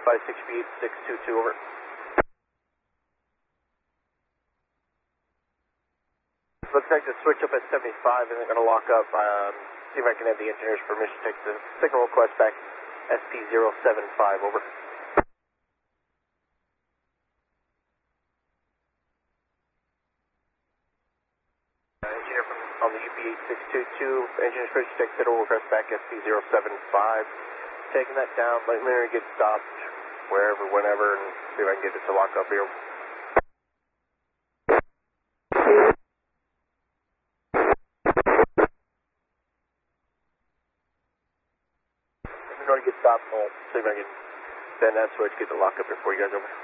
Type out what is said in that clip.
56B8622, over. Looks like the switch up at 75 isn't going to lock up. See if I can have the engineer's permission to take the signal request back. SP075, over. Engineer on the UP8622, engineer's permission to take signal request back. SP075. Taking that down, let me get stopped wherever, whenever, and see if I can get this to lock up here. I'm going to get stopped, see if I can bend that switch, get the lock up here for you guys, over.